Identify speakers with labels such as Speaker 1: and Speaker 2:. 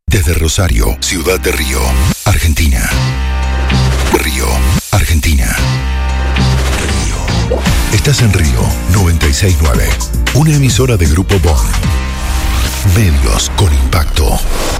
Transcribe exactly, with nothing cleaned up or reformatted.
Speaker 1: Desde Rosario, Ciudad de Río, Argentina. Río, Argentina. Río. Estás en Río noventa y seis punto nueve, una emisora de Grupo Bon. Medios con impacto.